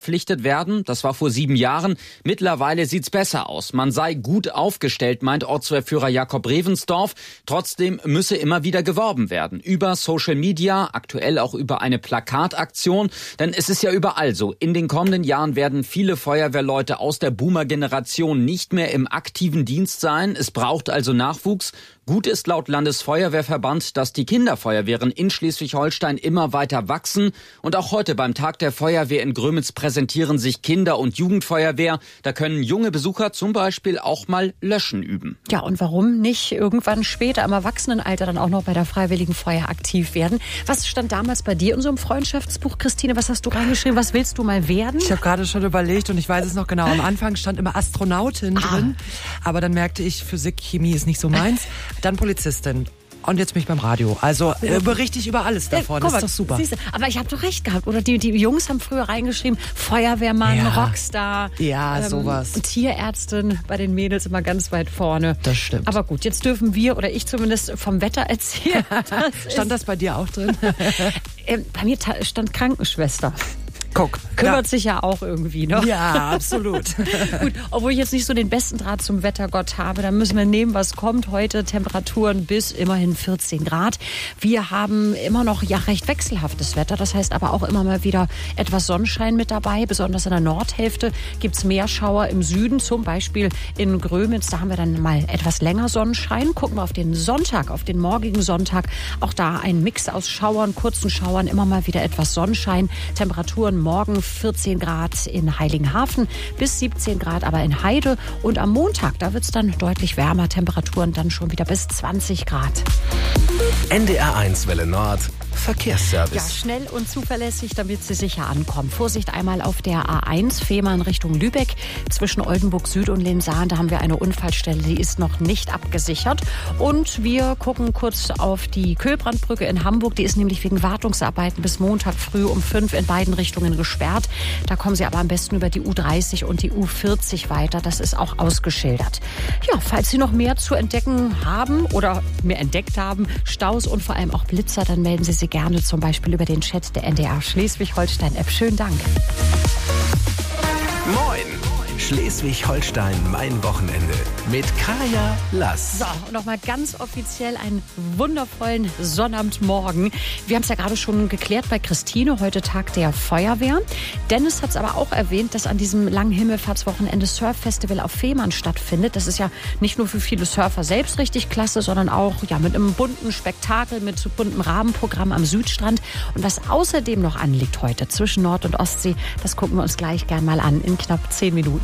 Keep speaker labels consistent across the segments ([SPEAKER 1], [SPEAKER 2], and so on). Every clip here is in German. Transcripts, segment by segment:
[SPEAKER 1] verpflichtet werden. Das war vor 7 Jahren. Mittlerweile sieht's besser aus. Man sei gut aufgestellt, meint Ortswehrführer Jakob Revensdorf. Trotzdem müsse immer wieder geworben werden. Über Social Media, aktuell auch über eine Plakataktion. Denn es ist ja überall so. In den kommenden Jahren werden viele Feuerwehrleute aus der Boomer-Generation nicht mehr im aktiven Dienst sein. Es braucht also Nachwuchs. Gut ist laut Landesfeuerwehrverband, dass die Kinderfeuerwehren in Schleswig-Holstein immer weiter wachsen. Und auch heute beim Tag der Feuerwehr in Grömitz präsentieren sich Kinder- und Jugendfeuerwehr. Da können junge Besucher zum Beispiel auch mal Löschen üben.
[SPEAKER 2] Ja, und warum nicht irgendwann später im Erwachsenenalter dann auch noch bei der Freiwilligen Feuer aktiv werden? Was stand damals bei dir in so einem Freundschaftsbuch, Christine? Was hast du reingeschrieben? Was willst du mal werden?
[SPEAKER 3] Ich habe gerade schon überlegt und ich weiß es noch genau. Am Anfang stand immer Astronautin drin, aber dann merkte ich, Physik, Chemie ist nicht so meins. Dann Polizistin. Und jetzt bin ich beim Radio. Also berichte ich über alles davon. Das ist doch super.
[SPEAKER 2] Siehste, aber ich habe doch recht gehabt. Oder die Jungs haben früher reingeschrieben, Feuerwehrmann, Rockstar.
[SPEAKER 3] Ja, sowas.
[SPEAKER 2] Tierärztin, bei den Mädels immer ganz weit vorne.
[SPEAKER 3] Das stimmt.
[SPEAKER 2] Aber gut, jetzt dürfen wir, oder ich zumindest, vom Wetter erzählen.
[SPEAKER 3] Stand das bei dir auch drin?
[SPEAKER 2] Bei mir stand Krankenschwester.
[SPEAKER 3] Guck.
[SPEAKER 2] Kümmert sich ja auch irgendwie, ne?
[SPEAKER 3] Ja, absolut.
[SPEAKER 2] Gut, obwohl ich jetzt nicht so den besten Draht zum Wettergott habe, dann müssen wir nehmen, was kommt. Heute Temperaturen bis immerhin 14 Grad. Wir haben immer noch recht wechselhaftes Wetter. Das heißt aber auch immer mal wieder etwas Sonnenschein mit dabei. Besonders in der Nordhälfte gibt's mehr Schauer im Süden. Zum Beispiel in Grömitz, da haben wir dann mal etwas länger Sonnenschein. Gucken wir auf den Sonntag, auf den morgigen Sonntag. Auch da ein Mix aus Schauern, kurzen Schauern, immer mal wieder etwas Sonnenschein. Temperaturen morgen 14 Grad in Heiligenhafen bis 17 Grad aber in Heide. Und am Montag, da wird es dann deutlich wärmer. Temperaturen dann schon wieder bis 20 Grad.
[SPEAKER 4] NDR1 Welle Nord. Verkehrsservice.
[SPEAKER 2] Ja, schnell und zuverlässig, damit Sie sicher ankommen. Vorsicht einmal auf der A1 Fehmarn Richtung Lübeck. Zwischen Oldenburg Süd und Lensahn, da haben wir eine Unfallstelle, die ist noch nicht abgesichert. Und wir gucken kurz auf die Köhlbrandbrücke in Hamburg. Die ist nämlich wegen Wartungsarbeiten bis Montag früh um 5 in beiden Richtungen gesperrt. Da kommen Sie aber am besten über die U30 und die U40 weiter. Das ist auch ausgeschildert. Ja, falls Sie noch mehr zu entdecken haben oder mehr entdeckt haben, Staus und vor allem auch Blitzer, dann melden Sie sich gerne zum Beispiel über den Chat der NDR Schleswig-Holstein-App. Schönen Dank.
[SPEAKER 4] Moin! Schleswig-Holstein, mein Wochenende mit Kaya Lass.
[SPEAKER 2] So, und nochmal ganz offiziell einen wundervollen Sonnabendmorgen. Wir haben es ja gerade schon geklärt bei Christine, heute Tag der Feuerwehr. Dennis hat es aber auch erwähnt, dass an diesem langen Himmelfahrtswochenende Surf-Festival auf Fehmarn stattfindet. Das ist ja nicht nur für viele Surfer selbst richtig klasse, sondern auch mit einem bunten Spektakel, mit buntem Rahmenprogramm am Südstrand. Und was außerdem noch anliegt heute zwischen Nord- und Ostsee, das gucken wir uns gleich gern mal an in knapp 10 Minuten.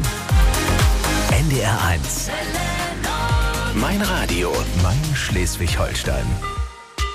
[SPEAKER 4] NDR1. Mein Radio, mein Schleswig-Holstein.